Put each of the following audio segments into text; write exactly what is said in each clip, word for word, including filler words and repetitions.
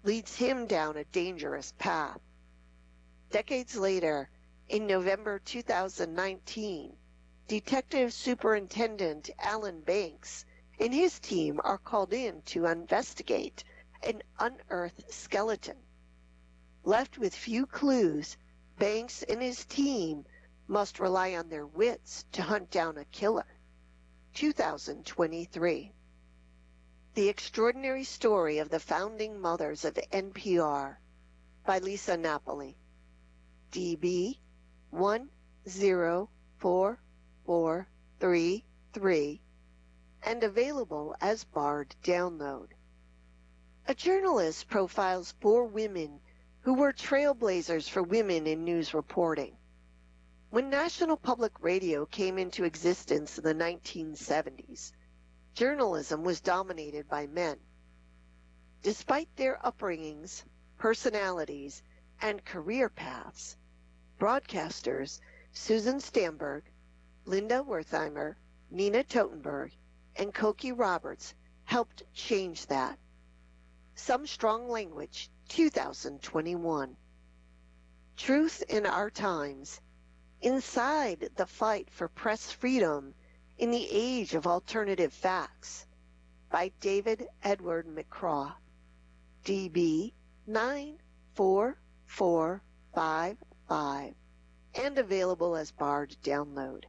leads him down a dangerous path. Decades later, in November two thousand nineteen, Detective Superintendent Alan Banks and his team are called in to investigate an unearthed skeleton. Left with few clues, Banks and his team must rely on their wits to hunt down a killer. two thousand twenty-three. The Extraordinary Story of the Founding Mothers of N P R by Lisa Napoli. D B one zero four four three three and available as barred download. A journalist profiles four women who were trailblazers for women in news reporting. When National Public Radio came into existence in the nineteen seventies, journalism was dominated by men. Despite their upbringings, personalities, and career paths, broadcasters Susan Stamberg, Linda Wertheimer, Nina Totenberg, and Cokie Roberts helped change that. Some Strong Language, two thousand twenty-one. Truth in Our Times. Inside the Fight for Press Freedom in the Age of Alternative Facts by David Edward McCraw. D B nine four four five five and available as barred download.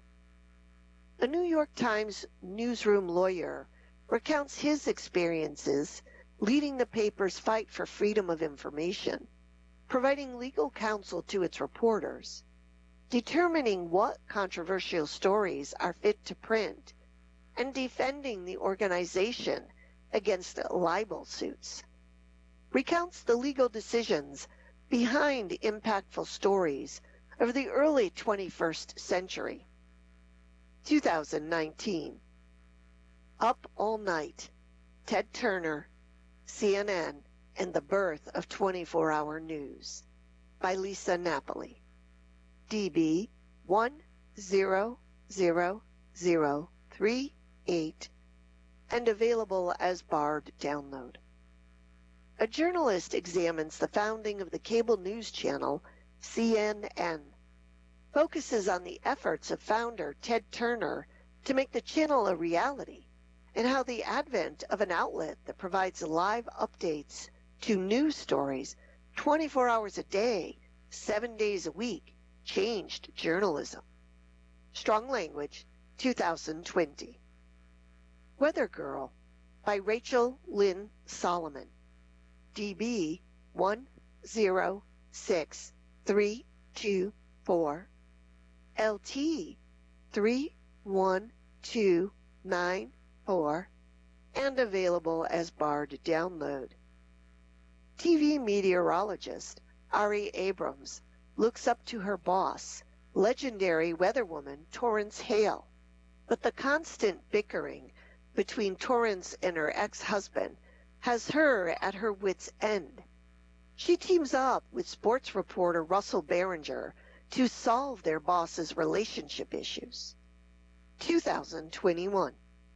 A New York Times newsroom lawyer recounts his experiences leading the paper's fight for freedom of information, providing legal counsel to its reporters, determining what controversial stories are fit to print, and defending the organization against libel suits. Recounts the legal decisions behind impactful stories of the early twenty-first century. two thousand nineteen. Up All Night, Ted Turner, C N N, and the Birth of twenty-four hour News by Lisa Napoli. D B one zero zero zero three eight and available as barred download. A journalist examines the founding of the cable news channel C N N, focuses on the efforts of founder Ted Turner to make the channel a reality, and how the advent of an outlet that provides live updates to news stories twenty-four hours a day, seven days a week, changed journalism. Strong Language, two thousand twenty. Weather Girl by Rachel Lynn Solomon. D B one zero six three two four, L T three one two nine four, and available as barred download. T V meteorologist Ari Abrams looks up to her boss, legendary weatherwoman Torrance Hale, but the constant bickering between Torrance and her ex-husband has her at her wit's end. She teams up with sports reporter Russell Barringer to solve their boss's relationship issues. two thousand twenty-one.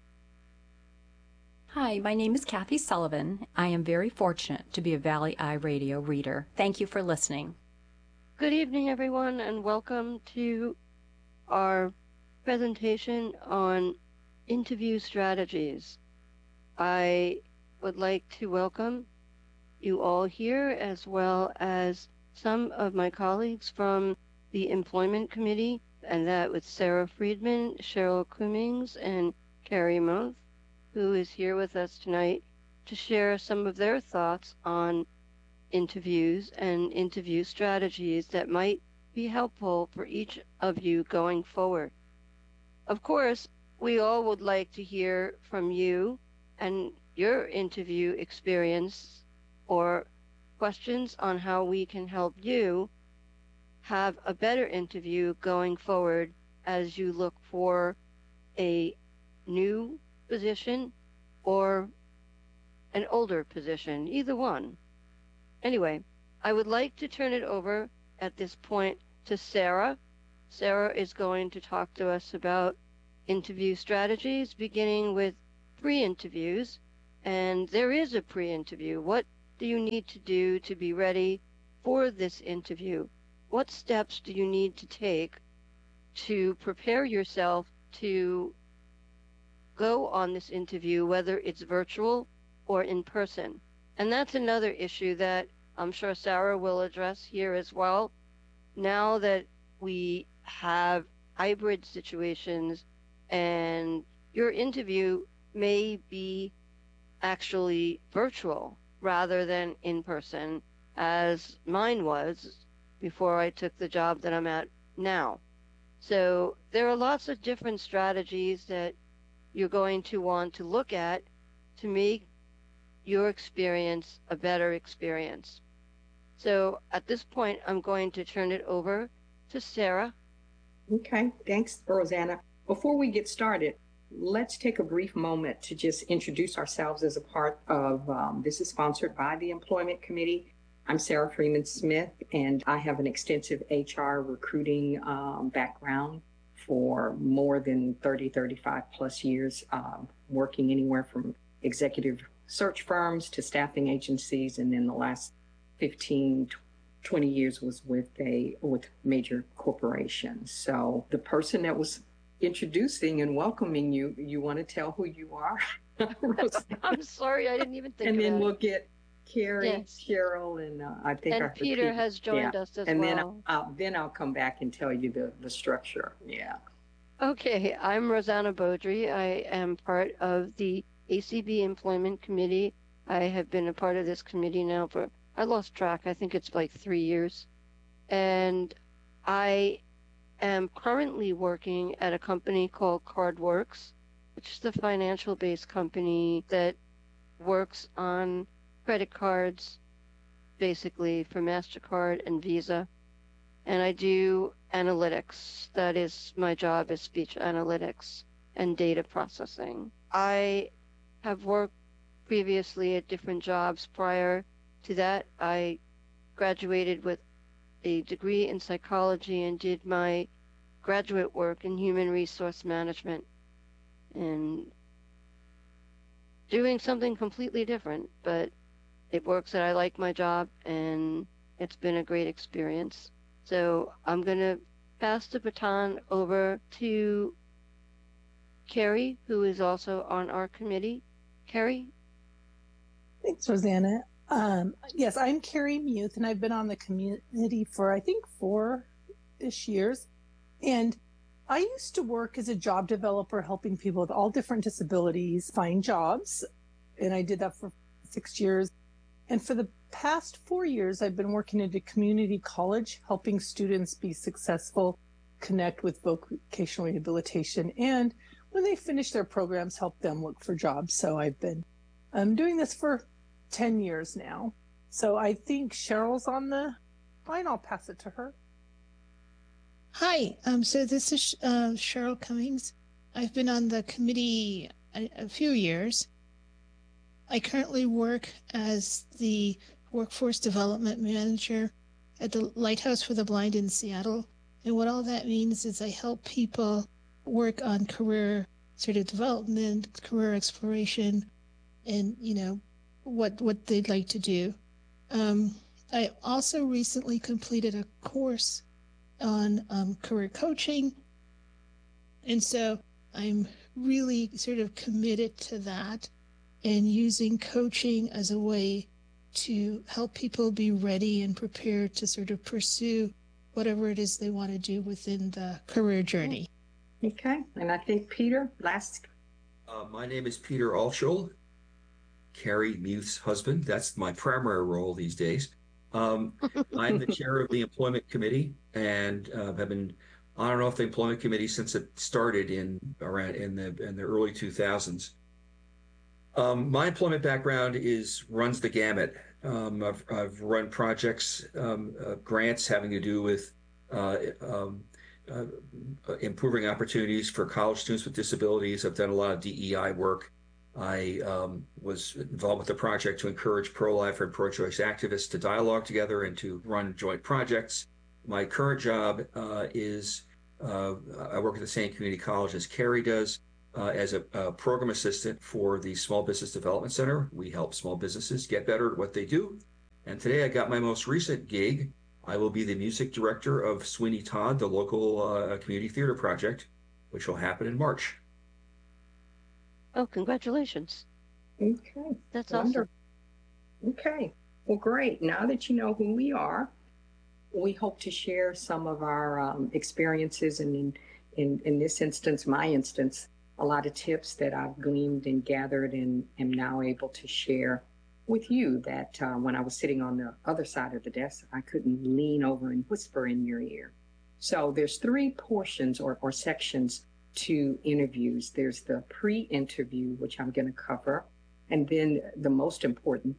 Hi, my name is Kathy Sullivan. I am very fortunate to be a Valley Eye Radio reader. Thank you for listening. Good evening, everyone, and welcome to our presentation on interview strategies. I would like to welcome you all here, as well as some of my colleagues from the Employment Committee, and that with Sarah Friedman, Cheryl Cummings, and Carrie Month, who is here with us tonight to share some of their thoughts on interviews and interview strategies that might be helpful for each of you going forward. Of course, we all would like to hear from you and your interview experience or questions on how we can help you have a better interview going forward as you look for a new position or an older position, either one. Anyway, I would like to turn it over at this point to Sarah. Sarah is going to talk to us about interview strategies, beginning with pre-interviews. And there is a pre-interview. What do you need to do to be ready for this interview? What steps do you need to take to prepare yourself to go on this interview, whether it's virtual or in person? And that's another issue that I'm sure Sarah will address here as well. Now that we have hybrid situations and your interview may be actually virtual rather than in person, as mine was before I took the job that I'm at now. So there are lots of different strategies that you're going to want to look at to make your experience a better experience. So at this point, I'm going to turn it over to Sarah. Okay, thanks, Rosanna. Before we get started, let's take a brief moment to just introduce ourselves as a part of, um, this is sponsored by the Employment Committee. I'm Sarah Freeman Smith, and I have an extensive H R recruiting um, background for more than thirty, thirty-five plus years, um, working anywhere from executive search firms to staffing agencies, and then the last fifteen, twenty years was with a with major corporations. So the person that was introducing and welcoming you, you want to tell who you are? I'm sorry, I didn't even think and of that. And then we'll get Carrie, yes. Cheryl, and uh, I think and our Peter, Peter has joined yeah. us as and well. And then I'll, then I'll come back and tell you the, the structure. Yeah. Okay, I'm Rosanna Beaudry. I am part of the A C B Employment Committee. I have been a part of this committee now for, I lost track, I think it's like three years. And I am currently working at a company called CardWorks, which is the financial-based company that works on credit cards, basically for MasterCard and Visa. And I do analytics. That is my job, is speech analytics and data processing. I have worked previously at different jobs. Prior to that, I graduated with a degree in psychology and did my graduate work in human resource management and doing something completely different, but it works that I like my job and it's been a great experience. So I'm going to pass the baton over to Carrie, who is also on our committee. Carrie? Thanks, Rosanna. Um, yes, I'm Carrie Muth, and I've been on the committee for, I think, four-ish years. And I used to work as a job developer, helping people with all different disabilities find jobs. And I did that for six years. And for the past four years, I've been working at a community college, helping students be successful, connect with vocational rehabilitation, and when they finish their programs, help them look for jobs. So I've been um, doing this for ten years now. So I think Cheryl's on the line. I'll pass it to her. Hi, um, so this is uh, Cheryl Cummings. I've been on the committee a, a few years. I currently work as the Workforce Development Manager at the Lighthouse for the Blind in Seattle. And what all that means is I help people work on career sort of development, career exploration, and, you know, what, what they'd like to do. Um, I also recently completed a course on um, career coaching. And so I'm really sort of committed to that and using coaching as a way to help people be ready and prepared to sort of pursue whatever it is they want to do within the career journey. Okay, and I think Peter, last. Uh, my name is Peter Altschul, Carrie Muth's husband. That's my primary role these days. Um, I'm the chair of the Employment Committee, and uh, have been on and off the Employment Committee since it started in around in the in the early two thousands. Um, my employment background is runs the gamut. Um, I've, I've run projects, um, uh, grants having to do with uh, um, uh, improving opportunities for college students with disabilities. I've done a lot of D E I work. I um, was involved with the project to encourage pro-life and pro-choice activists to dialogue together and to run joint projects. My current job uh, is uh, I work at the same community college as Carrie does. uh, as a, a program assistant for the Small Business Development Center. We help small businesses get better at what they do. And today I got my most recent gig. I will be the music director of Sweeney Todd, the local uh, community theater project, which will happen in March. Oh, congratulations. Okay. That's Wonderful. awesome. Okay. Well, great. Now that you know who we are, we hope to share some of our um, experiences, and in, in, in this instance, my instance, a lot of tips that I've gleaned and gathered and am now able to share with you that uh, when I was sitting on the other side of the desk, I couldn't lean over and whisper in your ear. So there's three portions or, or sections to interviews. There's the pre-interview, which I'm going to cover, and then the most important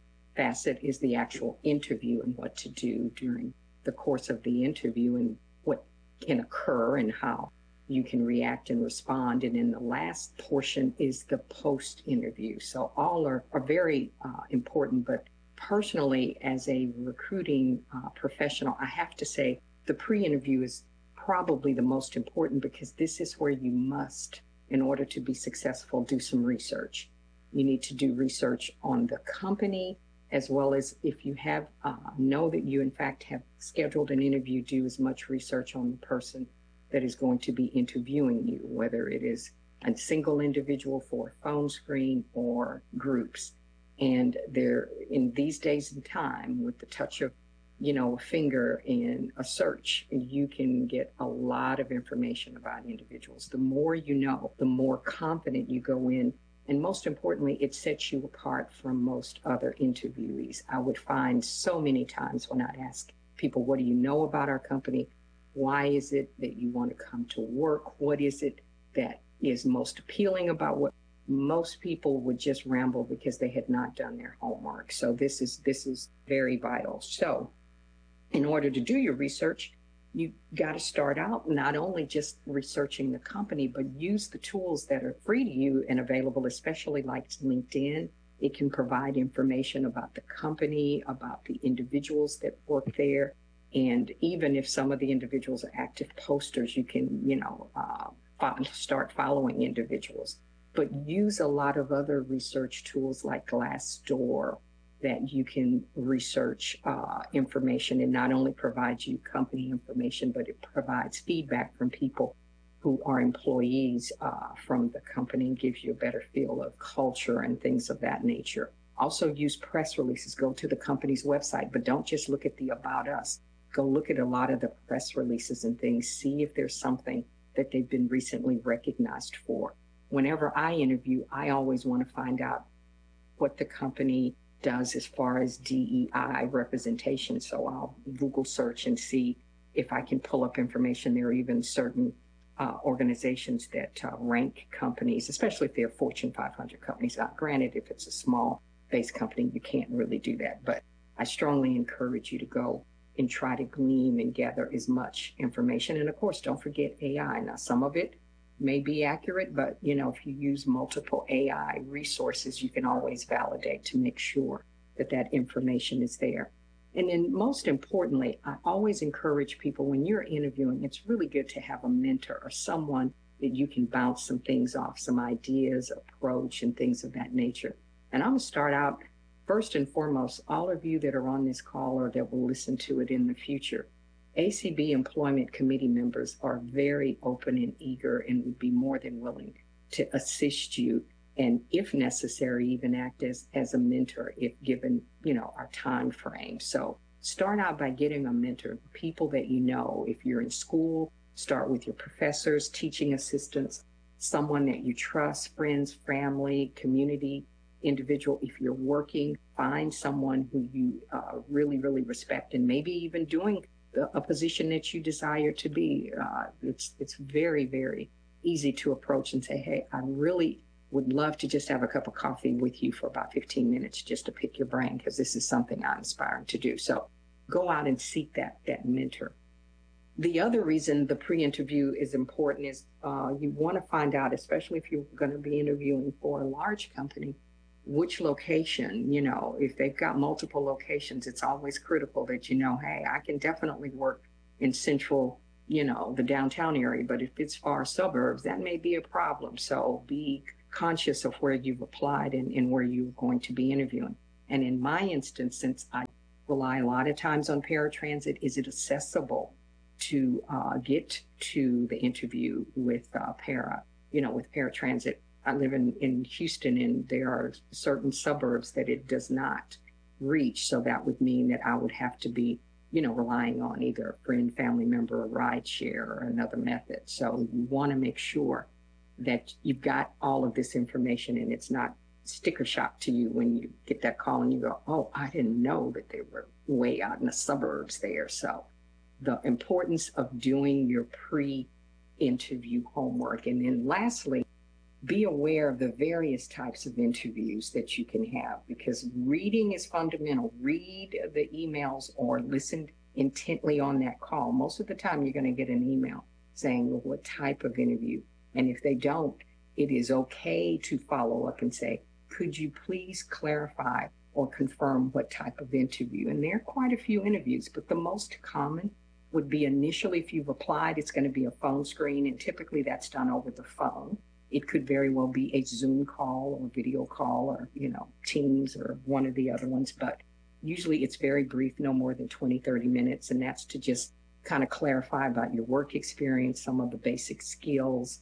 facet is the actual interview and what to do during the course of the interview and what can occur and how you can react and respond. And then the last portion is the post-interview. So all are, are very uh, important, but personally, as a recruiting uh, professional, I have to say the pre-interview is probably the most important, because this is where you must, in order to be successful, do some research. You need to do research on the company, as well as if you have, uh, know that you in fact have scheduled an interview, do as much research on the person that is going to be interviewing you, whether it is a single individual for a phone screen or groups. And there, in these days and time, with the touch of, you know, a finger in a search, you can get a lot of information about individuals. The more you know, the more confident you go in. And most importantly, it sets you apart from most other interviewees. I would find so many times when I'd ask people, what do you know about our company? Why is it that you want to come to work? What is it that is most appealing about what most people would just ramble because they had not done their homework? So this is this is very vital. So in order to do your research, you got to start out not only just researching the company, but use the tools that are free to you and available, especially like LinkedIn. It can provide information about the company, about the individuals that work there. And even if some of the individuals are active posters, you can, you know, uh, start following individuals. But use a lot of other research tools like Glassdoor that you can research uh, information. And not only provides you company information, but it provides feedback from people who are employees uh, from the company and gives you a better feel of culture and things of that nature. Also use press releases. Go to the company's website, but don't just look at the About Us. Go look at a lot of the press releases and things. See if there's something that they've been recently recognized for. Whenever I interview, I always want to find out what the company does as far as D E I representation. So I'll Google search and see if I can pull up information. There are even certain uh, organizations that uh, rank companies, especially if they're Fortune five hundred companies. Now, granted, if it's a small based company, you can't really do that. But I strongly encourage you to go and try to glean and gather as much information. And of course, don't forget A I. Now, some of it may be accurate, but you know, if you use multiple A I resources, you can always validate to make sure that that information is there. And then most importantly, I always encourage people when you're interviewing, it's really good to have a mentor or someone that you can bounce some things off, some ideas, approach, and things of that nature. And I'm gonna start out first and foremost, all of you that are on this call or that will listen to it in the future, A C B Employment Committee members are very open and eager and would be more than willing to assist you, and if necessary, even act as, as a mentor if given, you know, our time frame. So start out by getting a mentor, people that you know. If you're in school, start with your professors, teaching assistants, someone that you trust, friends, family, community individual. If you're working, find someone who you uh, really, really respect, and maybe even doing a position that you desire to be. Uh, it's it's very, very easy to approach and say, hey, I really would love to just have a cup of coffee with you for about fifteen minutes just to pick your brain, because this is something I'm aspiring to do. So go out and seek that, that mentor. The other reason the pre-interview is important is uh, you want to find out, especially if you're going to be interviewing for a large company, which location. You know, if they've got multiple locations, it's always critical that you know, hey, I can definitely work in central you know, the downtown area, but if it's far suburbs, that may be a problem. So be conscious of where you've applied and, and where you're going to be interviewing. And in my instance, since I rely a lot of times on paratransit, is it accessible to uh, get to the interview with uh, para, you know, with paratransit? I live in, in Houston, and there are certain suburbs that it does not reach. So that would mean that I would have to be, you know, relying on either a friend, family member, a ride share, or another method. So you want to make sure that you've got all of this information and it's not sticker shock to you when you get that call and you go, oh, I didn't know that they were way out in the suburbs there. So the importance of doing your pre-interview homework. And then lastly, be aware of the various types of interviews that you can have, because reading is fundamental. Read the emails or listen intently on that call. Most of the time you're going to get an email saying, well, what type of interview? And if they don't, it is okay to follow up and say, could you please clarify or confirm what type of interview? And there are quite a few interviews, but the most common would be initially, if you've applied, it's going to be a phone screen, and typically that's done over the phone. It could very well be a Zoom call or video call or, you know, Teams or one of the other ones. But usually it's very brief, no more than twenty, thirty minutes. And that's to just kind of clarify about your work experience, some of the basic skills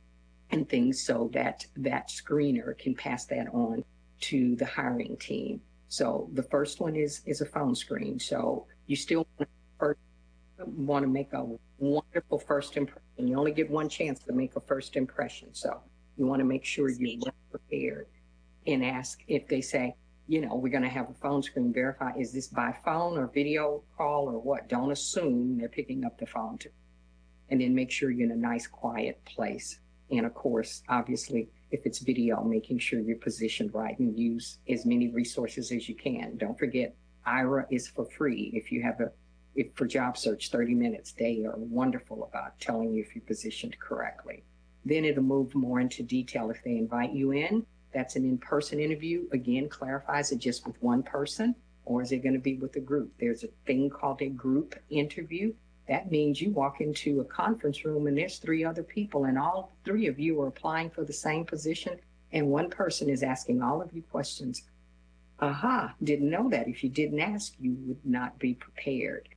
and things, so that that screener can pass that on to the hiring team. So the first one is, is a phone screen. So you still first want to make a wonderful first impression. You only get one chance to make a first impression. So you want to make sure you're well prepared and ask if they say, you know, we're going to have a phone screen, verify, is this by phone or video call or what? Don't assume they're picking up the phone too. And then make sure you're in a nice, quiet place. And of course, obviously, if it's video, making sure you're positioned right and use as many resources as you can. Don't forget, Aira is for free. If you have a If for job search, thirty minutes, they are wonderful about telling you if you're positioned correctly. Then it'll move more into detail if they invite you in. That's an in-person interview. Again, clarifies it just with one person, or is it going to be with a group? There's a thing called a group interview. That means you walk into a conference room and there's three other people, and all three of you are applying for the same position, and one person is asking all of you questions. Aha, didn't know that. If you didn't ask, you would not be prepared.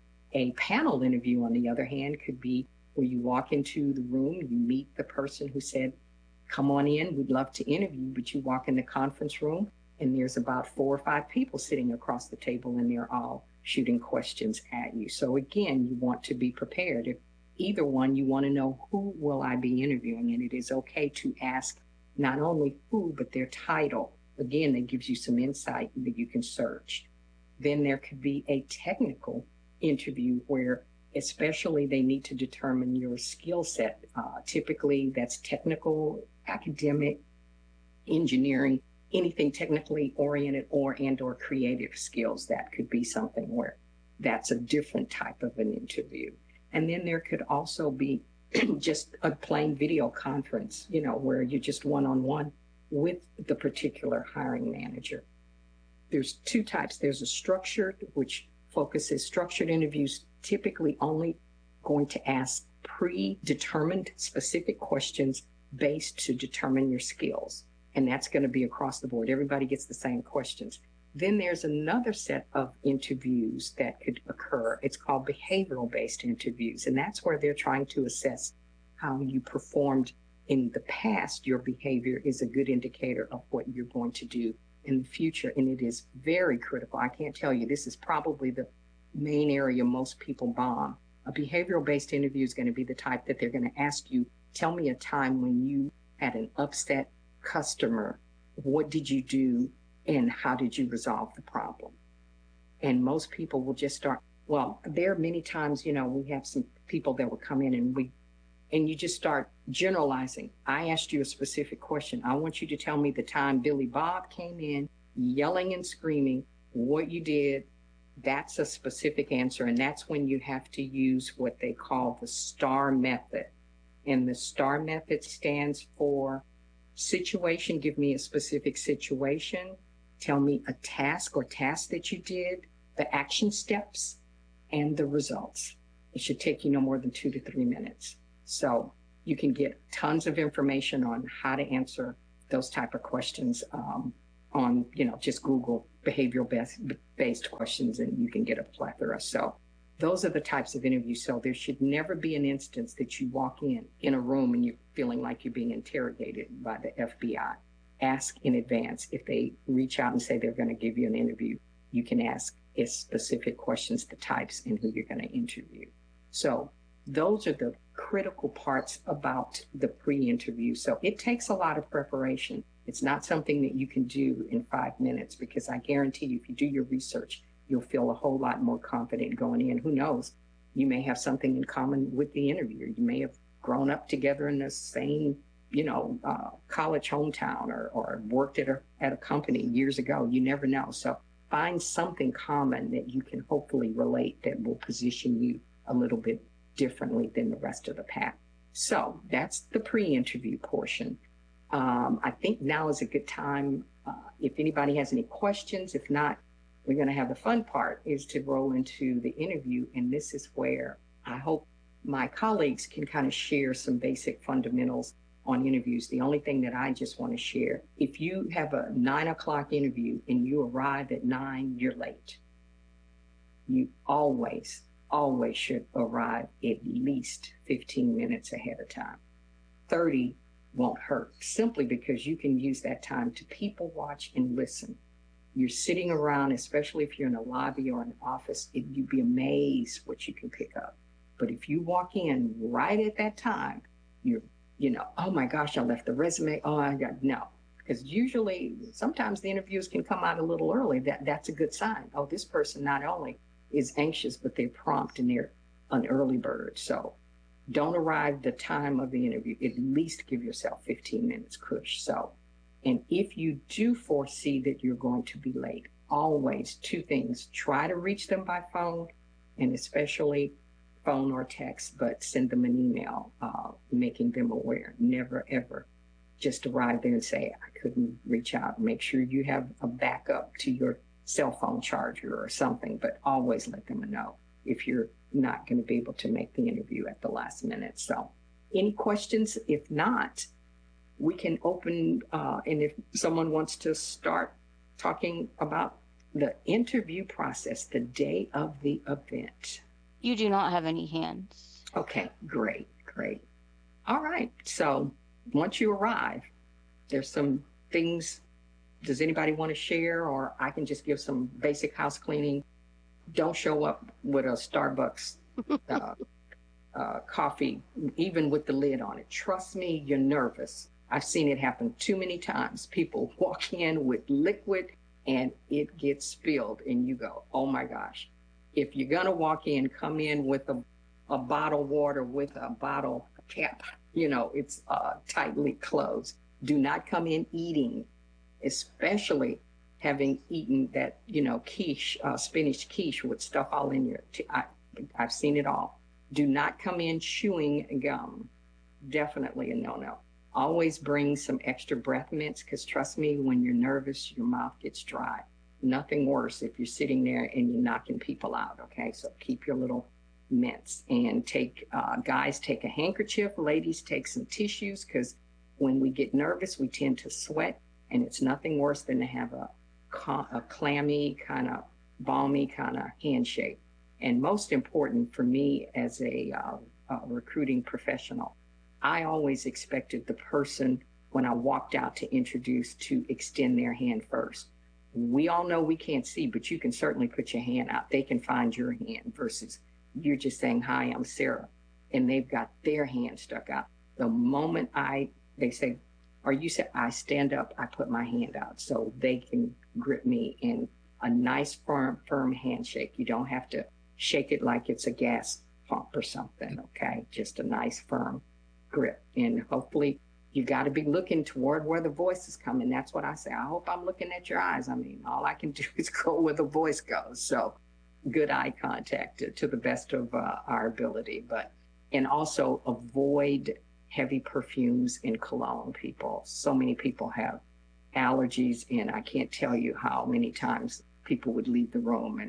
A panel interview, on the other hand, could be where you walk into the room, you meet the person who said, come on in, we'd love to interview, but you walk in the conference room and there's about four or five people sitting across the table and they're all shooting questions at you. So again, you want to be prepared. If either one, you want to know, who will I be interviewing? And it is okay to ask not only who, but their title. Again, that gives you some insight that you can search. Then there could be a technical interview where especially they need to determine your skill set. Uh, typically that's technical, academic, engineering, anything technically oriented or and or creative skills. That could be something where that's a different type of an interview. And then there could also be just a plain video conference, you know, where you're just one-on-one with the particular hiring manager. There's two types. There's a structured, which focuses structured interviews, typically only going to ask predetermined specific questions based to determine your skills. And that's going to be across the board. Everybody gets the same questions. Then there's another set of interviews that could occur. It's called behavioral based interviews. And that's where they're trying to assess how you performed in the past. Your behavior is a good indicator of what you're going to do in the future. And it is very critical. I can't tell you, this is probably the main area most people bomb. A behavioral based interview is going to be the type that they're going to ask you, tell me a time when you had an upset customer. What did you do and how did you resolve the problem? And most people will just start, well, there are many times, you know, we have some people that will come in and we and you just start generalizing. I asked you a specific question. I want you to tell me the time Billy Bob came in yelling and screaming, what you did. That's a specific answer. And that's when you have to use what they call the STAR method. And the STAR method stands for situation. Give me a specific situation. Tell me a task or task that you did, the action steps, and the results. It should take you no more than two to three minutes. So you can get tons of information on how to answer those type of questions um, on, you know, just Google behavioral based questions, and you can get a plethora. So those are the types of interviews. So there should never be an instance that you walk in in a room and you're feeling like you're being interrogated by the F B I. Ask in advance. If they reach out and say they're going to give you an interview, you can ask as specific questions, the types, and who you're going to interview. So those are the critical parts about the pre-interview. So it takes a lot of preparation. It's not something that you can do in five minutes, because I guarantee you, if you do your research, you'll feel a whole lot more confident going in. Who knows? You may have something in common with the interviewer. You may have grown up together in the same, you know, uh, college hometown, or, or worked at a, at a company years ago. You never know. So find something common that you can hopefully relate that will position you a little bit differently than the rest of the pack. So that's the pre-interview portion. Um, I think now is a good time. Uh, if anybody has any questions, if not, we're going to have the fun part, is to roll into the interview. And this is where I hope my colleagues can kind of share some basic fundamentals on interviews. The only thing that I just want to share, if you have a nine o'clock interview and you arrive at nine, you're late. You always, always should arrive at least fifteen minutes ahead of time. thirty won't hurt, simply because you can use that time to people watch and listen. You're sitting around, especially if you're in a lobby or an office, it, you'd be amazed what you can pick up. But if you walk in right at that time, you're, you know, oh my gosh, I left the resume. Oh, I got, no. Because usually, sometimes the interviews can come out a little early. That That's a good sign. Oh, this person not only is anxious, but they're prompt and they're an early bird. So don't arrive the time of the interview. At least give yourself fifteen minutes cush. So, and if you do foresee that you're going to be late, always two things: try to reach them by phone, and especially phone or text, but send them an email, uh, making them aware. Never, ever just arrive there and say, I couldn't reach out. Make sure you have a backup to your cell phone charger or something, but always let them know if you're not going to be able to make the interview at the last minute. So any questions? If not, we can open, uh, and if someone wants to start talking about the interview process the day of the event. You do not have any hands. Okay, great, great. All right, so once you arrive, there's some things. Does anybody want to share, or I can just give some basic house cleaning? Don't show up with a Starbucks uh, uh, coffee, even with the lid on it. Trust me, you're nervous. I've seen it happen too many times. People walk in with liquid and it gets spilled, and you go, oh my gosh. If you're going to walk in, come in with a, a bottle of water with a bottle cap. You know, it's uh, tightly closed. Do not come in eating, especially having eaten that, you know, quiche, uh, spinach quiche with stuff all in your, t- I, I've seen it all. Do not come in chewing gum. Definitely a no-no. Always bring some extra breath mints, because trust me, when you're nervous, your mouth gets dry. Nothing worse if you're sitting there and you're knocking people out, okay? So keep your little mints, and take, uh, guys, take a handkerchief. Ladies, take some tissues, because when we get nervous, we tend to sweat, and it's nothing worse than to have a, a clammy, kind of balmy kind of handshake. And most important for me as a, uh, a recruiting professional, I always expected the person, when I walked out to introduce, to extend their hand first. We all know we can't see, but you can certainly put your hand out. They can find your hand, versus you're just saying, hi, I'm Sarah, and they've got their hand stuck out. The moment I, they say, are you, say, I stand up, I put my hand out so they can grip me in a nice, firm, firm handshake. You don't have to shake it like it's a gas pump or something, okay? Just a nice, firm grip. And hopefully you got to be looking toward where the voice is coming. That's what I say. I hope I'm looking at your eyes. I mean, all I can do is go where the voice goes. So good eye contact to, to the best of uh, our ability. But, and also avoid heavy perfumes and cologne, people. So many people have allergies, and I can't tell you how many times people would leave the room and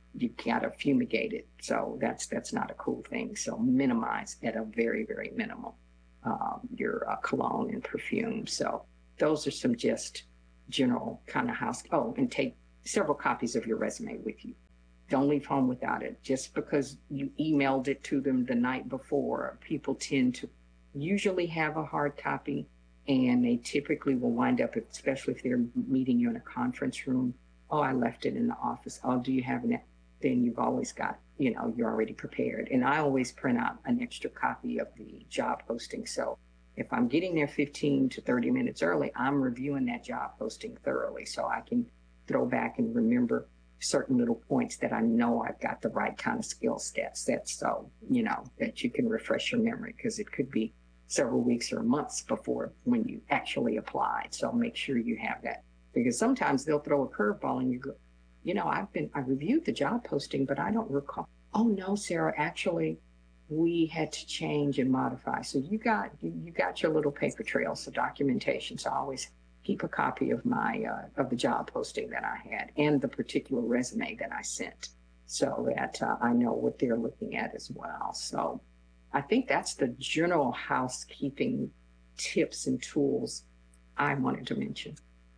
you gotta fumigate it. So that's that's not a cool thing. So minimize at a very, very minimal um, your uh, cologne and perfume. So those are some just general kind of house. Oh, and take several copies of your resume with you. Don't leave home without it. Just because you emailed it to them the night before, people tend to usually have a hard copy, and they typically will wind up, especially if they're meeting you in a conference room. Oh, I left it in the office. Oh, do you have it? Then you've always got, you know, you're already prepared. And I always print out an extra copy of the job posting. So if I'm getting there fifteen to thirty minutes early, I'm reviewing that job posting thoroughly so I can throw back and remember certain little points that I know I've got the right kind of skill set set so, you know, that you can refresh your memory, because it could be several weeks or months before when you actually applied. So make sure you have that, because sometimes they'll throw a curveball and you go, you know, I've been, I reviewed the job posting, but I don't recall. Oh no, Sarah, actually we had to change and modify. So you got, you, you got your little paper trail, so documentation. So I always keep a copy of my, uh, of the job posting that I had and the particular resume that I sent, so that uh, I know what they're looking at as well. So I think that's the general housekeeping tips and tools I wanted to mention.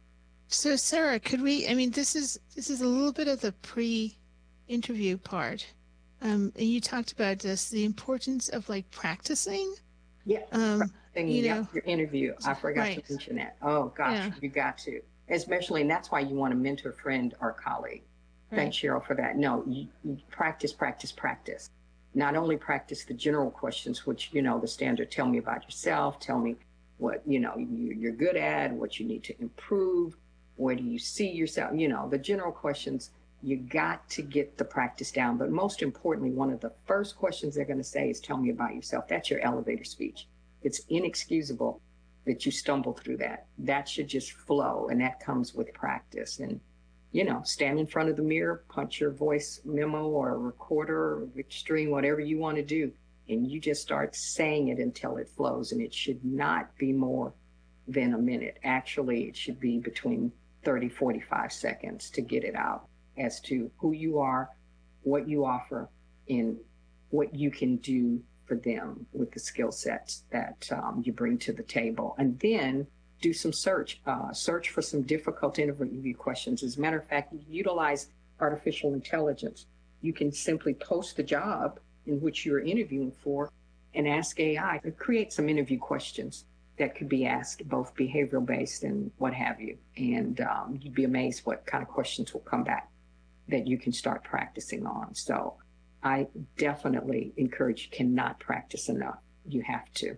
So Sarah, could we, I mean, this is, this is a little bit of the pre-interview part. Um, and you talked about this, the importance of like practicing. Yeah. Um, you yeah, know, your interview. I forgot right. to mention that. Oh gosh, Yeah. you got to, especially, and that's why you want a mentor, friend, or colleague. Right. Thanks, Cheryl, for that. No, you, you practice, practice, practice. Not only practice the general questions, which, you know, the standard, tell me about yourself, tell me what, you know, you, you're good at, what you need to improve, where do you see yourself, you know, the general questions. You got to get the practice down. But most importantly, one of the first questions they're going to say is, tell me about yourself. That's your elevator speech. It's inexcusable that you stumble through that. That should just flow, and that comes with practice. And, you know, stand in front of the mirror, punch your voice memo or a recorder or extreme, whatever you want to do, and you just start saying it until it flows. And it should not be more than a minute. Actually, it should be between thirty, forty-five seconds to get it out as to who you are, what you offer, and what you can do for them with the skill sets that um, you bring to the table. And then do some search, uh, search for some difficult interview questions. As a matter of fact, utilize artificial intelligence. You can simply post the job in which you're interviewing for and ask A I to create some interview questions that could be asked, both behavioral based and what have you. And um, you'd be amazed what kind of questions will come back that you can start practicing on. So I definitely encourage you, cannot practice enough. You have to.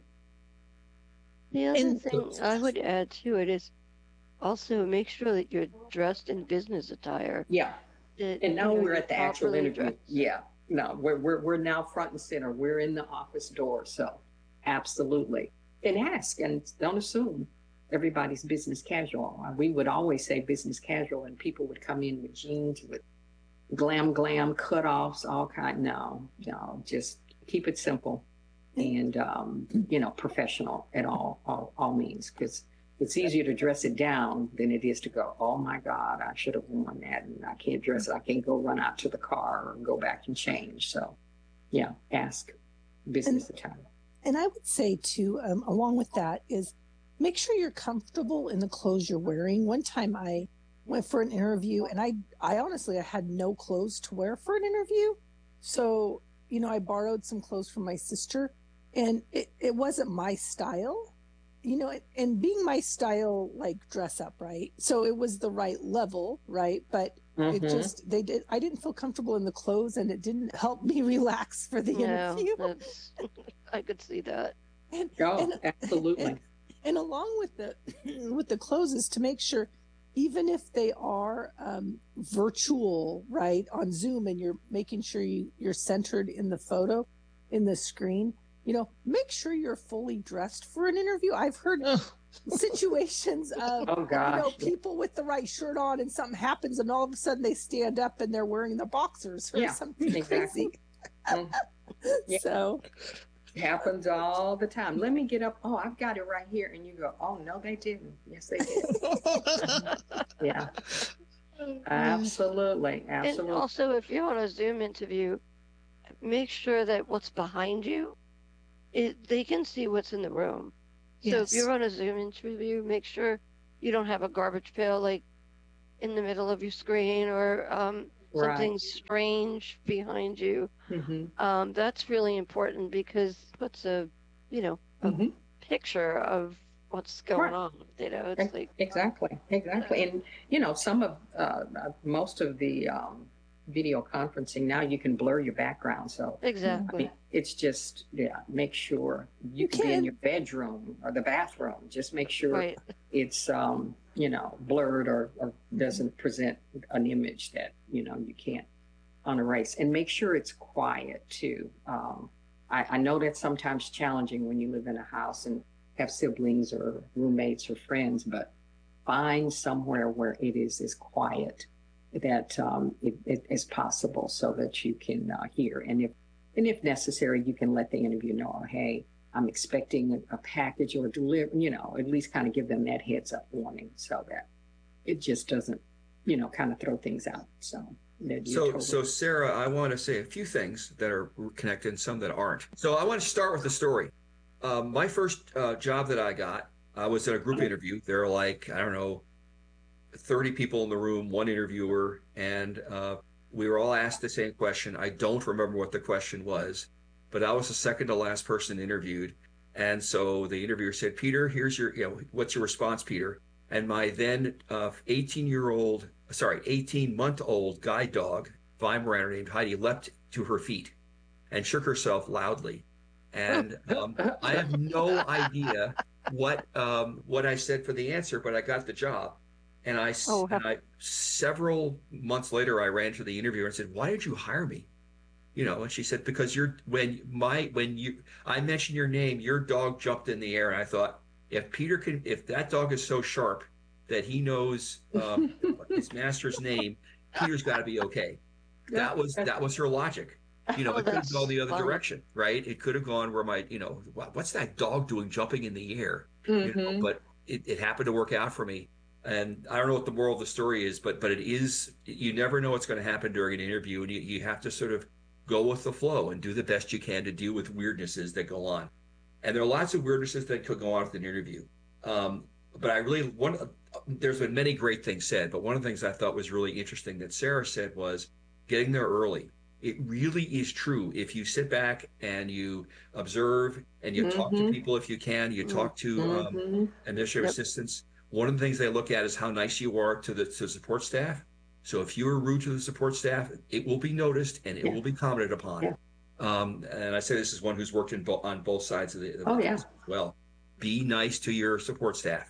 The other And- thing I would add to it is also make sure that you're dressed in business attire. Yeah. That, And now you know, we're you're at the actual properly interview. dressed. Yeah. No, we're, we're, we're now front and center. We're in the office door. So absolutely. And ask, and don't assume everybody's business casual. We would always say business casual, and people would come in with jeans, with glam, glam, cutoffs, all kind. No, no, just keep it simple and, um, you know, professional at all, all, all means, because it's easier to dress it down than it is to go, oh my God, I should have worn that, and I can't dress it. I can't go run out to the car or go back and change. So yeah, ask business attire. And I would say too, um, along with that, is make sure you're comfortable in the clothes you're wearing. One time I went for an interview, and I, I honestly, I had no clothes to wear for an interview. So, you know, I borrowed some clothes from my sister, and it, it wasn't my style, you know, and being my style, like dress up, right? So it was the right level, right? But Mhm. it just, they did, I didn't feel comfortable in the clothes, and it didn't help me relax for the No, interview. that's, I could see that. And, Oh, and, absolutely. and, and along with the with the clothes is to make sure, even if they are um, virtual, right, on Zoom, and you're making sure you, you're centered in the photo, in the screen, you know, make sure you're fully dressed for an interview. I've heard situations of, Oh, you know, gosh. people with the right shirt on, and something happens, and all of a sudden they stand up and they're wearing the boxers or Yeah, something exactly. crazy. Mhm. Yeah. So, Happens all the time. Let me get up. Oh, I've got it right here. And you go, oh, no, they didn't. Yes, they did. Yeah. Absolutely, And absolutely. also, if you're on a Zoom interview, make sure that what's behind you, it, they can see what's in the room. So if Yes. you're on a Zoom interview, make sure you don't have a garbage pail like in the middle of your screen or um, something Right. strange behind you. hmm Um, that's really important because it puts a, you know, a hmm picture of what's going Right. on. You know, Ex- it's like, Exactly, exactly. And, you know, some of, uh, uh, most of the um, video conferencing now, you can blur your background. So, I exactly. mean, it's just, yeah, make sure you You can be in can. your bedroom or the bathroom. Just make sure Right. it's, um, you know, blurred or, or doesn't present an image that, you know, you can't unerase. And make sure it's quiet too. Um, I, I know that's sometimes challenging when you live in a house and have siblings or roommates or friends, but find somewhere where it is as quiet that um, it, it is possible so that you can uh, hear. And if and if necessary, you can let the interviewer know, oh, hey, I'm expecting a, a package or deliver, you know, at least kind of give them that heads up warning so that it just doesn't, you know, kind of throw things out. So that you're So, totally. so Sarah, I want to say a few things that are connected and some that aren't. So, I want to start with a story. Um, my first uh, job that I got, I was at a group interview. There are like, I don't know, thirty people in the room, one interviewer, and uh, we were all asked the same question. I don't remember what the question was, but I was the second to last person interviewed. And so the interviewer said, Peter, here's your, you know, what's your response, Peter? And my then uh, eighteen year old, sorry, eighteen month old guide dog, Weimaraner named Heidi, leapt to her feet and shook herself loudly. And um, I have no idea what um, what I said for the answer, but I got the job. And I Oh, and I several months later, I ran to the interviewer and said, "Why did you hire me?" You know, and she said, "Because you're when my when you I mentioned your name, your dog jumped in the air." And I thought, if Peter can, if that dog is so sharp that he knows um, his master's name, Peter's got to be okay. That was that was her logic. You know, oh, it could have gone that's the other funny. direction, right? It could have gone where my, you know, what's that dog doing jumping in the air? You know, hmm but it, it happened to work out for me. And I don't know what the moral of the story is, but but it is, you never know what's going to happen during an interview, and you, you have to sort of go with the flow and do the best you can to deal with weirdnesses that go on. And there are lots of weirdnesses that could go on with an interview. Um, but I really one there's been many great things said, but one of the things I thought was really interesting that Sarah said was getting there early. It really is true. If you sit back and you observe and you talk to hmm people, if you can, you Mm, talk to um, hmm administrative yep. assistants. One of the things they look at is how nice you are to the to support staff. So if you are rude to the support staff, it will be noticed and it Yeah. will be commented upon. Yeah. Um, and I say this is one who's worked in bo- on both sides of the, of Oh, the yeah. as well. Be nice to your support staff,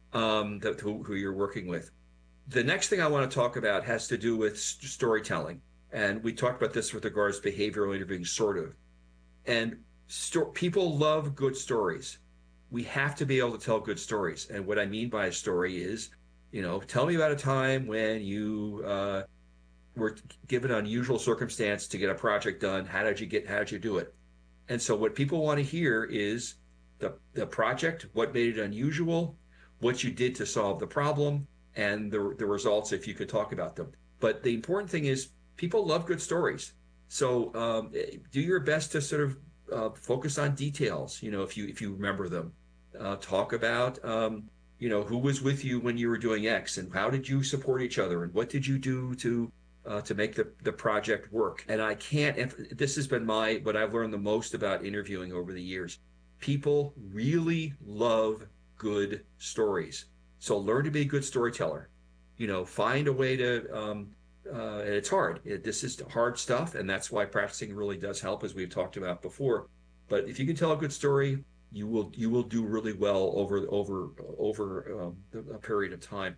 um, that, who, who you're working with. The next thing I want to talk about has to do with st- storytelling. And we talked about this with regards to behavioral interviewing, sort of. And sto- people love good stories. We have to be able to tell good stories. And what I mean by a story is, you know, tell me about a time when you uh, were given an unusual circumstance to get a project done. How did you get? How did you do it? And so, what people want to hear is the the project, what made it unusual, what you did to solve the problem, and the the results if you could talk about them. But the important thing is people love good stories. So um, do your best to sort of uh, focus on details. You know, if you if you remember them, uh, talk about um, you know who was with you when you were doing X, and how did you support each other, and what did you do to uh, to make the the project work. And I can't. This has been my what I've learned the most about interviewing over the years. People really love good stories. So learn to be a good storyteller. You know, find a way to. Um, uh, and it's hard. It, this is hard stuff, and that's why practicing really does help, as we've talked about before. But if you can tell a good story, you will you will do really well over over over um, a period of time.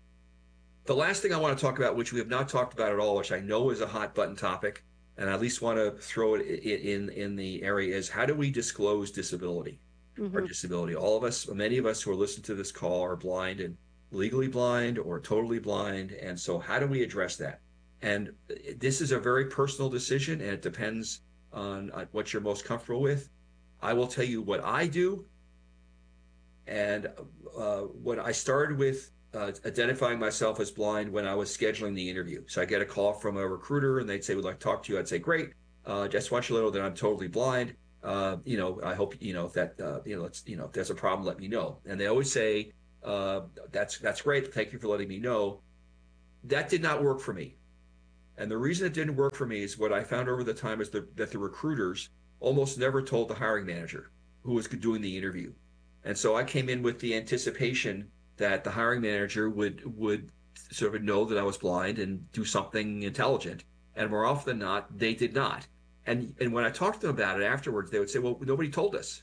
The last thing I want to talk about, which we have not talked about at all, which I know is a hot button topic, and I at least want to throw it in in the area, is how do we disclose disability? Mm-hmm. Our disability. All of us, many of us who are listening to this call are blind and legally blind or totally blind. And so how do we address that? And this is a very personal decision, and it depends on, on what you're most comfortable with. I will tell you what I do. And uh, what I started with uh, identifying myself as blind when I was scheduling the interview. So I get a call from a recruiter and they'd say, we'd like to talk to you. I'd say, great. Uh, just want you to know that I'm totally blind. Uh, you know, I hope, you know, if that, uh, you know, it's, you know, if there's a problem, let me know. And they always say, uh, that's, that's great. Thank you for letting me know. That did not work for me. And the reason it didn't work for me is what I found over the time is the, that the recruiters almost never told the hiring manager who was doing the interview. And so I came in with the anticipation that the hiring manager would would sort of know that I was blind and do something intelligent. And more often than not, they did not. And and when I talked to them about it afterwards, they would say, well, nobody told us.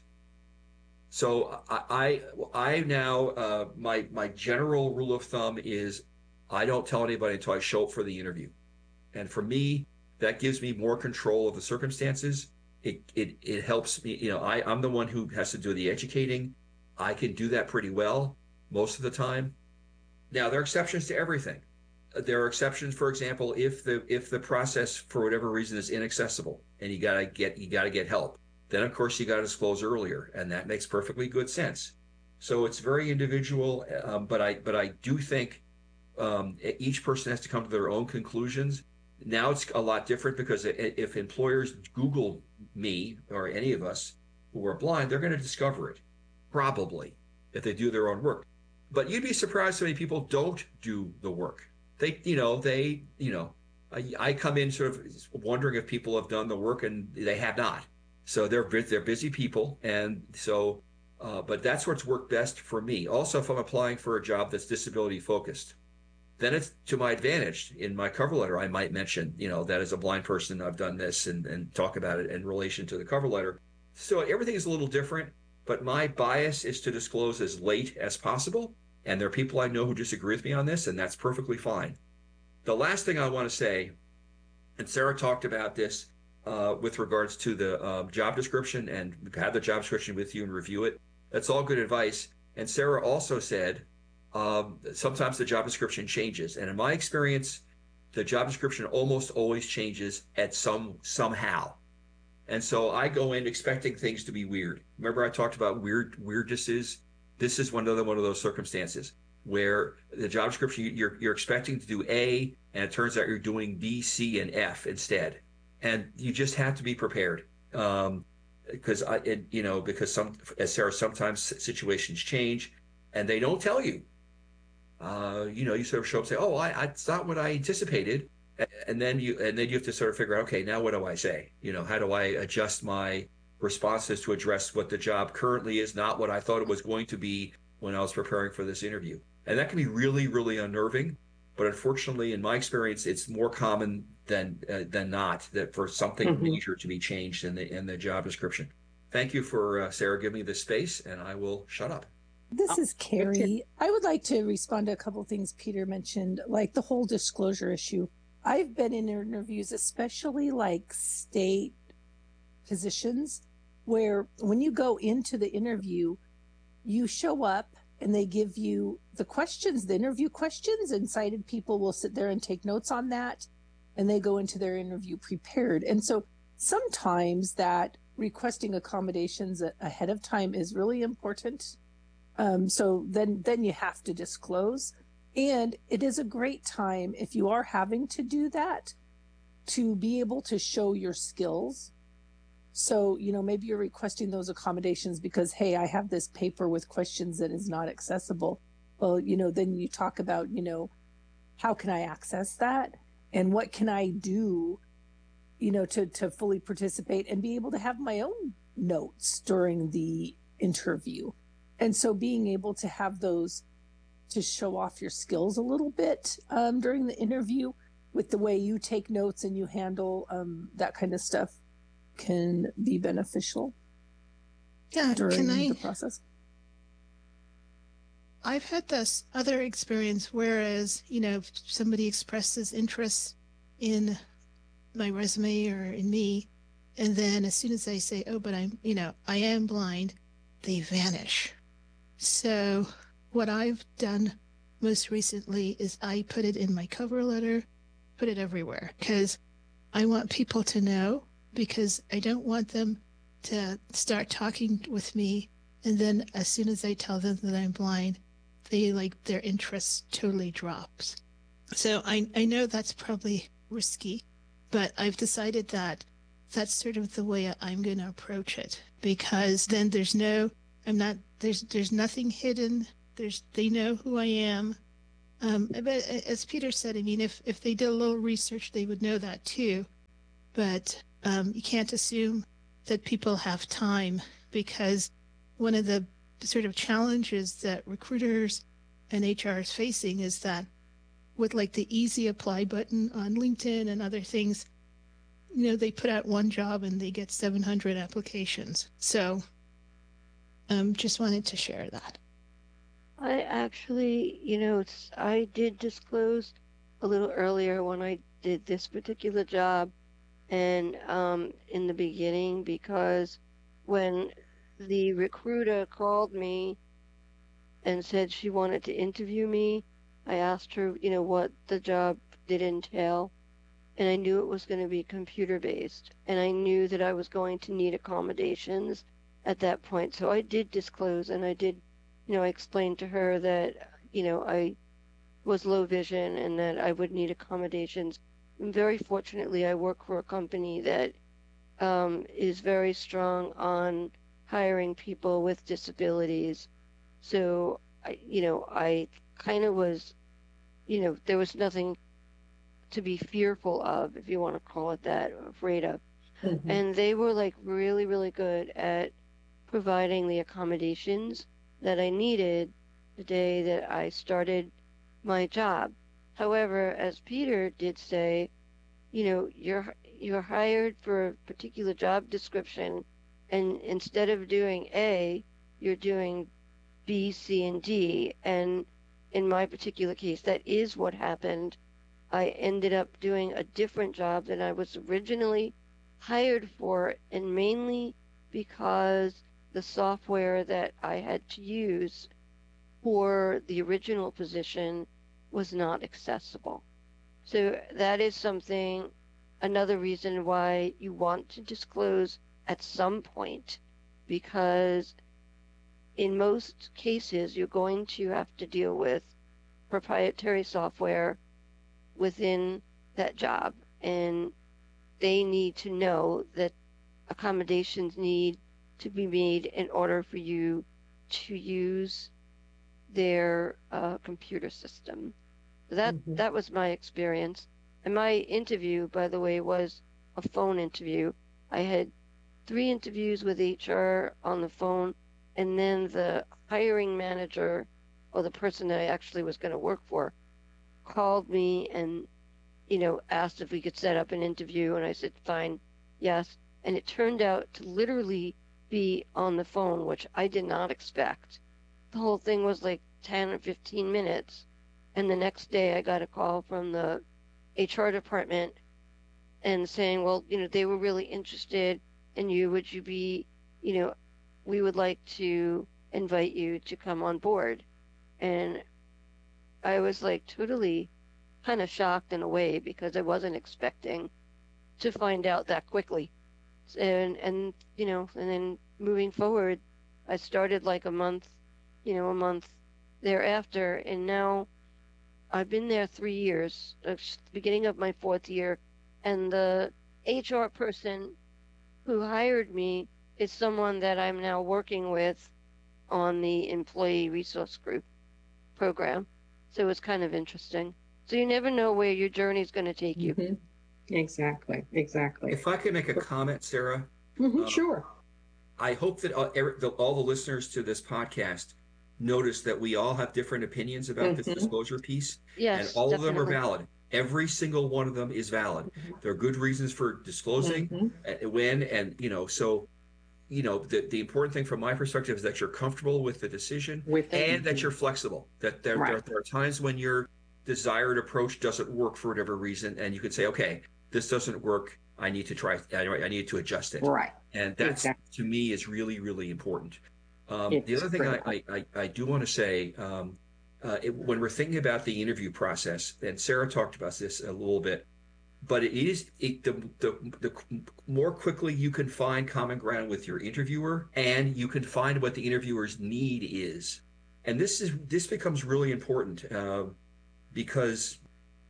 So I I, I now, uh, my, my general rule of thumb is I don't tell anybody until I show up for the interview. And for me, that gives me more control of the circumstances. It, it, it helps me, you know, I, I'm the one who has to do the educating. I can do that pretty well most of the time. Now, there are exceptions to everything. There are exceptions, for example, if the if the process for whatever reason is inaccessible and you gotta get you gotta get help, then of course you gotta disclose earlier, and that makes perfectly good sense. So it's very individual, um, but I but I do think um, each person has to come to their own conclusions. Now it's a lot different because if employers Google me or any of us who are blind, they're going to discover it, probably, if they do their own work. But you'd be surprised how many people don't do the work. They, you know, they, you know, I, I come in sort of wondering if people have done the work, and they have not. So they're they're busy people, and so, uh, but that's what's worked best for me. Also, if I'm applying for a job that's disability focused, then it's to my advantage. In my cover letter, I might mention, you know, that as a blind person, I've done this, and, and talk about it in relation to the cover letter. So everything is a little different, but my bias is to disclose as late as possible. And there are people I know who disagree with me on this, and that's perfectly fine. The last thing I want to say, and Sarah talked about this uh, with regards to the um, job description, and we've had the job description with you and review it. That's all good advice. And Sarah also said, Um, sometimes the job description changes. And in my experience, the job description almost always changes at some somehow. And so I go in expecting things to be weird. Remember I talked about weird weirdnesses? This is one other one of those circumstances where the job description, you're, you're expecting to do A, and it turns out you're doing B, C, and F instead. And you just have to be prepared. Um, because I, it, you know, because some, as Sarah, sometimes situations change and they don't tell you. Uh, you know, you sort of show up and say, oh, I, I, it's not what I anticipated. And then you, and then you have to sort of figure out, okay, now what do I say? You know, how do I adjust my responses to address what the job currently is, not what I thought it was going to be when I was preparing for this interview? And that can be really, really unnerving. But unfortunately, in my experience, it's more common than uh, than not that for something mm-hmm. major to be changed in the in the job description. Thank you for uh, Sarah giving me this space, and I will shut up. This is Carrie. I would like to respond to a couple of things Peter mentioned, like the whole disclosure issue. I've been in interviews, especially like state positions, where when you go into the interview, you show up and they give you the questions, the interview questions, and sighted people will sit there and take notes on that, and they go into their interview prepared. And so sometimes that requesting accommodations ahead of time is really important. Um, so then, then you have to disclose. And it is a great time, if you are having to do that, to be able to show your skills. So, you know, maybe you're requesting those accommodations because, hey, I have this paper with questions that is not accessible. Well, you know, then you talk about, you know, how can I access that? And what can I do, you know, to, to fully participate and be able to have my own notes during the interview. And so being able to have those to show off your skills a little bit um, during the interview with the way you take notes and you handle um, that kind of stuff can be beneficial yeah, during can I, the process. I've had this other experience, whereas, you know, if somebody expresses interest in my resume or in me, and then as soon as I say, oh, but I'm, you know, I am blind, they vanish. So what I've done most recently is I put it in my cover letter, put it everywhere, because I want people to know, because I don't want them to start talking with me, and then as soon as I tell them that I'm blind, they like their interest totally drops. So I, I know that's probably risky, but I've decided that that's sort of the way I'm going to approach it, because then there's no, I'm not, there's, there's nothing hidden. There's, they know who I am. Um, but as Peter said, I mean, if, if they did a little research, they would know that too. But um, you can't assume that people have time, because one of the sort of challenges that recruiters and H R is facing is that with like the easy apply button on LinkedIn and other things, you know, they put out one job and they get seven hundred applications. So um, just wanted to share that. I actually, you know, it's, I did disclose a little earlier when I did this particular job, and um, in the beginning, because when the recruiter called me and said she wanted to interview me, I asked her, you know, what the job did entail, and I knew it was going to be computer based, and I knew that I was going to need accommodations at that point. So I did disclose, and I did, you know, I explained to her that, you know, I was low vision and that I would need accommodations. And very fortunately, I work for a company that um, is very strong on hiring people with disabilities. So, I, you know, I kind of was, you know, there was nothing to be fearful of, if you want to call it that, or afraid of. Mm-hmm. And they were like really, really good at providing the accommodations that I needed the day that I started my job. However, as Peter did say, you know, you're you're hired for a particular job description, and instead of doing A, you're doing B, C, and D. And in my particular case, that is what happened. I ended up doing a different job than I was originally hired for, and mainly because the software that I had to use for the original position was not accessible. So that is something, another reason why you want to disclose at some point, because in most cases you're going to have to deal with proprietary software within that job, and they need to know that accommodations need to be made in order for you to use their uh, computer system. That mm-hmm. that was my experience. And my interview, by the way, was a phone interview. I had three interviews with H R on the phone, and then the hiring manager, or the person that I actually was going to work for, called me and, you know, asked if we could set up an interview, and I said, fine, yes. And it turned out to literally be on the phone, which I did not expect. The whole thing was like ten or fifteen minutes. And the next day I got a call from the H R department and saying, well, you know, they were really interested in you. Would you be, you know, we would like to invite you to come on board. And I was like totally kind of shocked in a way, because I wasn't expecting to find out that quickly. And, and, you know, and then moving forward, I started like a month, you know, a month thereafter. And now I've been there three years, it's the beginning of my fourth year. And the H R person who hired me is someone that I'm now working with on the Employee Resource Group program. So it's kind of interesting. So you never know where your journey is going to take you. Mm-hmm. Exactly, exactly. If I could make a comment, Sarah. Mm-hmm, uh, sure. I hope that all, all the listeners to this podcast notice that we all have different opinions about mm-hmm. this disclosure piece. Yes, and all definitely. of them are valid. Every single one of them is valid. Mm-hmm. There are good reasons for disclosing mm-hmm. when, and, you know, so, you know, the, the important thing from my perspective is that you're comfortable with the decision with and that you're flexible, that there, right. there, there are times when your desired approach doesn't work for whatever reason, and you could say, okay, this doesn't work. I need to try, I need to adjust it. Right. And that's, exactly. to me, is really, really important. Um, the other thing I, I, I do want to say, um, uh, it, when we're thinking about the interview process, and Sarah talked about this a little bit, but it is it, the, the the more quickly you can find common ground with your interviewer, and you can find what the interviewer's need is, And this is this becomes really important uh, because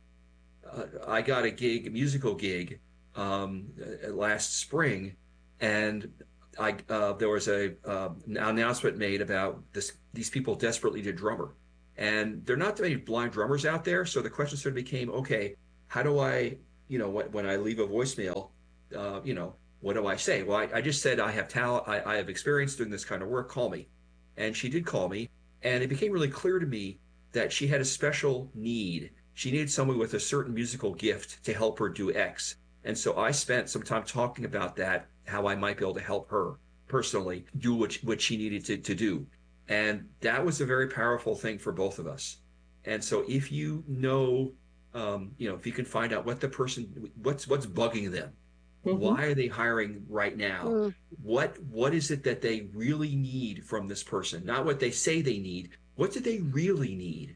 uh, I got a gig, a musical gig, um, last spring, and I uh, there was a uh, an announcement made about this. These people desperately need a drummer, and there are not that many blind drummers out there. So the question sort of became, okay, how do I, you know, when, when I leave a voicemail, uh, you know, what do I say? Well, I, I just said I have talent, I, I have experience doing this kind of work. Call me, and she did call me, and it became really clear to me that she had a special need. She needed someone with a certain musical gift to help her do X. And so I spent some time talking about that, how I might be able to help her personally do what, what she needed to, to do. And that was a very powerful thing for both of us. And so if you know, um, you know, if you can find out what the person, what's what's bugging them, mm-hmm. why are they hiring right now? Mm. What what is it that they really need from this person? Not what they say they need. What do they really need?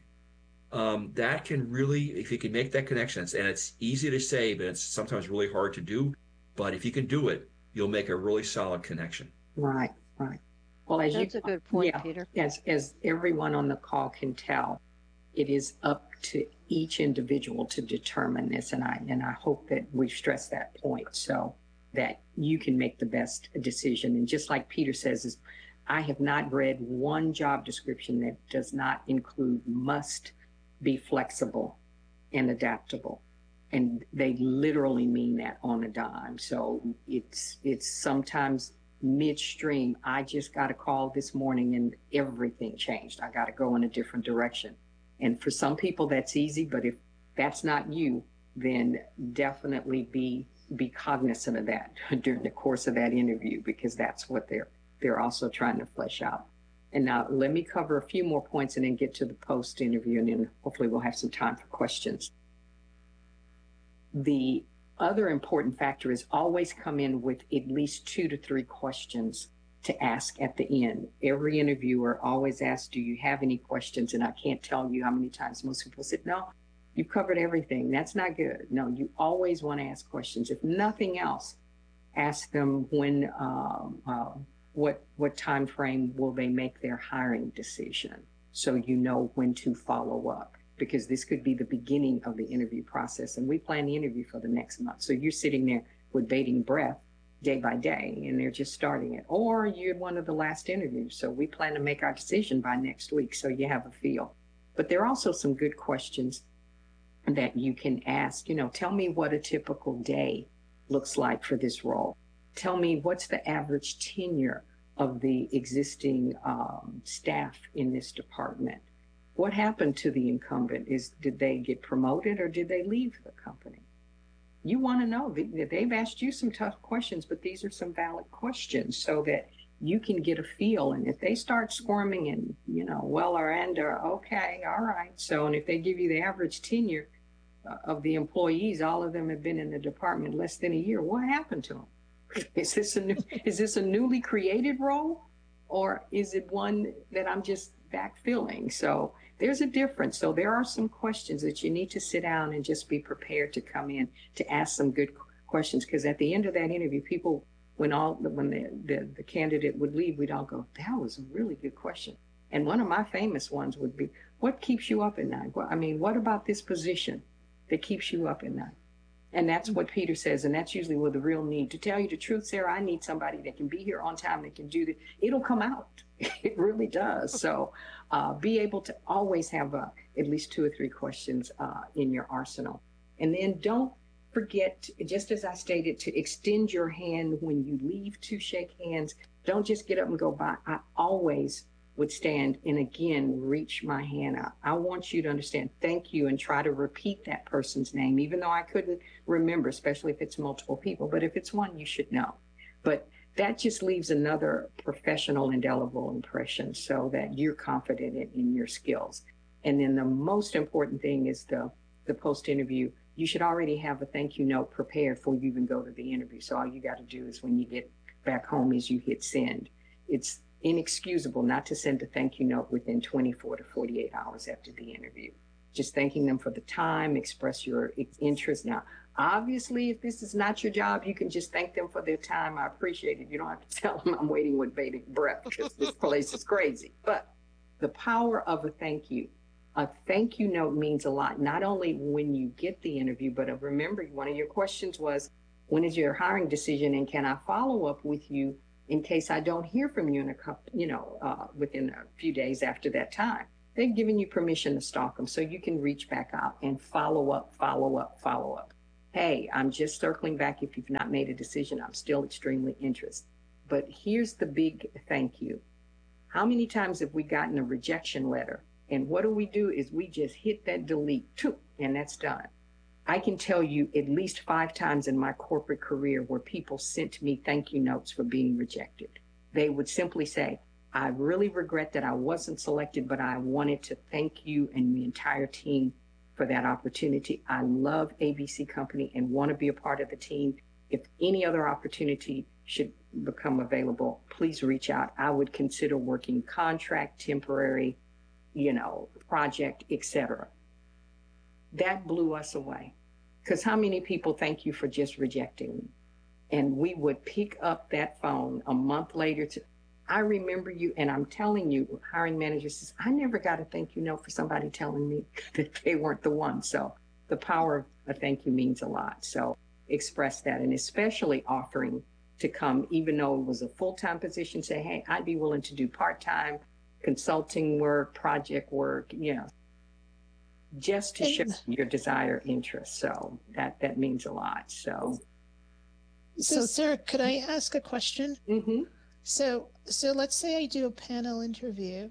Um, that can really, if you can make that connection, and it's easy to say, but it's sometimes really hard to do. But if you can do it, you'll make a really solid connection. Right, right. Well, as That's you, a good point, yeah, Peter. As, as everyone on the call can tell, it is up to each individual to determine this. And I, and I hope that we stress that point so that you can make the best decision. And just like Peter says, is I have not read one job description that does not include must be flexible and adaptable. And they literally mean that on a dime. So it's it's sometimes midstream. I just got a call this morning and everything changed. I got to go in a different direction. And for some people that's easy, but if that's not you, then definitely be be cognizant of that during the course of that interview, because that's what they're they're also trying to flesh out. And now let me cover a few more points and then get to the post interview, and then hopefully we'll have some time for questions. The other important factor is always come in with at least two to three questions to ask at the end. Every interviewer always asks, do you have any questions? And I can't tell you how many times most people said, no, you've covered everything. That's not good. No, you always want to ask questions. If nothing else, ask them when, um, uh, what what time frame will they make their hiring decision, so you know when to follow up, because this could be the beginning of the interview process, and we plan the interview for the next month. So you're sitting there with bated breath day by day, and they're just starting it. Or you're one of the last interviews, so we plan to make our decision by next week, so you have a feel. But there are also some good questions that you can ask. You know, tell me what a typical day looks like for this role. Tell me what's the average tenure of the existing um, staff in this department. What happened to the incumbent? Is did they get promoted or did they leave the company? You want to know. They've asked you some tough questions, but these are some valid questions so that you can get a feel. And if they start squirming and, you know, well or and or, okay, all right. So, and if they give you the average tenure of the employees, all of them have been in the department less than a year. What happened to them? Is this a new, is this a newly created role, or is it one that I'm just backfilling? So there's a difference. So there are some questions that you need to sit down and just be prepared to come in to ask some good questions, because at the end of that interview, people, when all when the, the the candidate would leave, we'd all go, that was a really good question. And one of my famous ones would be, what keeps you up at night? Well, I mean, what about this position that keeps you up at night? And that's what Peter says, and that's usually what the real need. To tell you the truth, Sarah, I need somebody that can be here on time, that can do that. It'll come out. It really does. So uh, be able to always have uh, at least two or three questions uh, in your arsenal. And then don't forget, just as I stated, to extend your hand when you leave to shake hands. Don't just get up and go by. I always would stand and again reach my hand out. I want you to understand, thank you, and try to repeat that person's name, even though I couldn't remember, especially if it's multiple people. But if it's one, you should know. But that just leaves another professional indelible impression so that you're confident in, in your skills. And then the most important thing is the, the post-interview. You should already have a thank you note prepared before you even go to the interview. So all you got to do is when you get back home is you hit send. It's inexcusable not to send a thank you note within twenty-four to forty-eight hours after the interview. Just thanking them for the time, express your interest. Now, obviously, if this is not your job, you can just thank them for their time. I appreciate it. You don't have to tell them I'm waiting with bated breath because this place is crazy. But The power of a thank you. A thank you note means a lot, not only when you get the interview, but remember, one of your questions was, when is your hiring decision, and can I follow up with you in case I don't hear from you in a couple, you know, uh, within a few days after that time? They've given you permission to stalk them, so you can reach back out and follow up, follow up, follow up. Hey, I'm just circling back. If you've not made a decision, I'm still extremely interested. But here's the big thank you. How many times have we gotten a rejection letter? And what do we do is we just hit that delete, and that's done. I can tell you at least five times in my corporate career where people sent me thank you notes for being rejected. They would simply say, I really regret that I wasn't selected, but I wanted to thank you and the entire team for that opportunity. I love A B C Company and want to be a part of the team. If any other opportunity should become available, please reach out. I would consider working contract, temporary, you know, project, et cetera. That blew us away. Because how many people thank you for just rejecting me? And we would pick up that phone a month later to, I remember you, and I'm telling you, hiring manager says, I never got a thank you note for somebody telling me that they weren't the one. So the power of a thank you means a lot. So express that, and especially offering to come, even though it was a full-time position, say, hey, I'd be willing to do part-time consulting work, project work, you know, just to show your desire, interest. So that, that means a lot. So, so Sarah, could I ask a question? Mm-hmm. So, so let's say I do a panel interview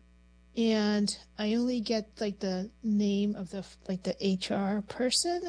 and I only get like the name of the, like the H R person.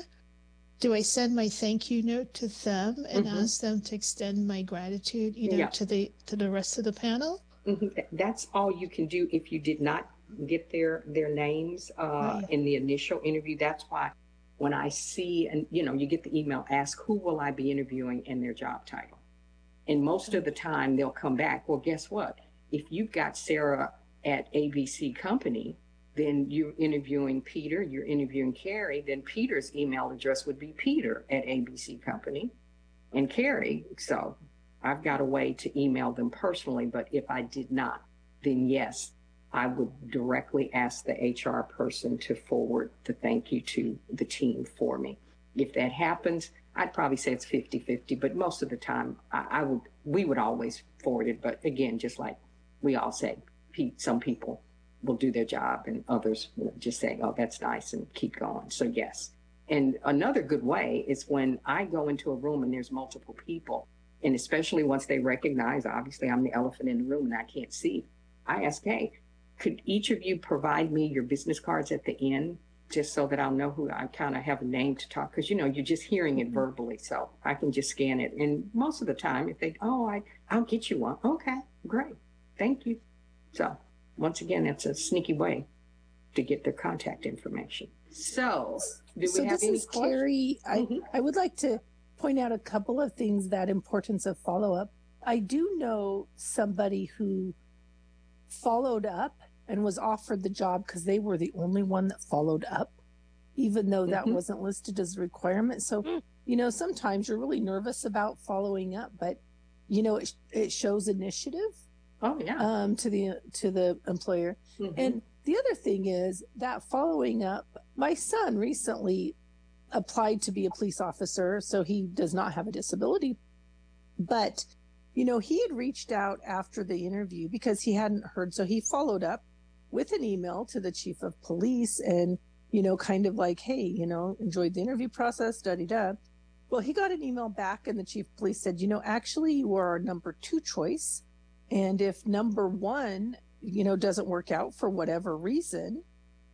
Do I send my thank you note to them and mm-hmm. ask them to extend my gratitude, you know, yeah. to the, to the rest of the panel? Mm-hmm. That's all you can do if you did not get their, their names uh, right. in the initial interview. That's why when I see, and you know, you get the email, ask who will I be interviewing and their job title. And most of the time they'll come back, well, guess what? If you've got Sarah at A B C Company, then you're interviewing Peter, you're interviewing Carrie, then Peter's email address would be Peter at A B C Company and Carrie. So I've got a way to email them personally, but if I did not, then yes, I would directly ask the H R person to forward the thank you to the team for me. If that happens, I'd probably say it's fifty fifty, but most of the time I, I would, we would always forward it. But again, just like we all say, some people will do their job and others will just say, oh, that's nice, and keep going. So yes. And another good way is when I go into a room and there's multiple people, and especially once they recognize, obviously I'm the elephant in the room and I can't see, I ask, hey, could each of you provide me your business cards at the end, just so that I'll know who I kind of have a name to talk? Because, you know, you're just hearing it verbally, so I can just scan it. And most of the time, if they, oh, I, I'll get you one. Okay, great. Thank you. So once again, that's a sneaky way to get their contact information. So do so we have this any is Carrie. I, mm-hmm. I would like to point out a couple of things, that importance of follow-up. I do know somebody who followed up and was offered the job because they were the only one that followed up, even though that mm-hmm. wasn't listed as a requirement. So, mm. you know, sometimes you're really nervous about following up, but, you know, it, it shows initiative oh, yeah. um, to the to the employer. Mm-hmm. And the other thing is that following up, my son recently applied to be a police officer, so he does not have a disability. But, you know, he had reached out after the interview because he hadn't heard. So he followed up with an email to the chief of police and, you know, kind of like, hey, you know, enjoyed the interview process, da-da-da. Well, he got an email back and the chief of police said, you know, actually you are our number two choice. And if number one, you know, doesn't work out for whatever reason,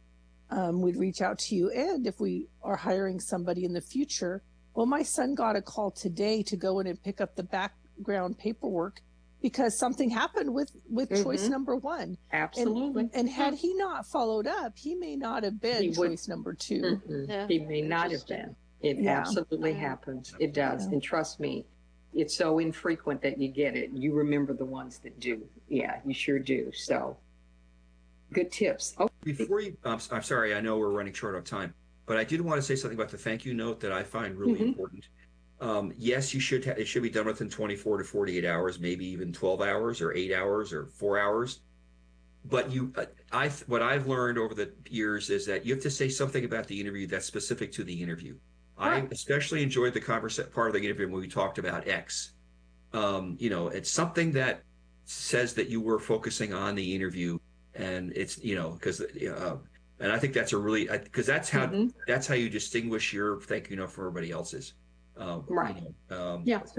um, we'd reach out to you. And if we are hiring somebody in the future, well, my son got a call today to go in and pick up the background paperwork because something happened with, with mm-hmm. choice number one. Absolutely. And, and had he not followed up, he may not have been he choice would, number two. Mm-hmm. Yeah. He may not have been. It yeah. absolutely yeah. happens. It does. Yeah. And trust me, it's so infrequent that you get it. You remember the ones that do. Yeah, you sure do. So good tips. Oh. Before you, I'm, I'm sorry, I know we're running short on time, but I did want to say something about the thank you note that I find really mm-hmm. important. Um, yes, you should. Ha- it should be done within twenty-four to forty-eight hours, maybe even twelve hours, or eight hours, or four hours. But you, uh, I what I've learned over the years is that you have to say something about the interview that's specific to the interview. I especially enjoyed the conversation part of the interview when we talked about X. Um, you know, it's something that says that you were focusing on the interview, and it's you know because uh, and I think that's a really because that's how Mhm. that's how you distinguish your thank you note from everybody else's. Um, Right. You know, um, Yeah.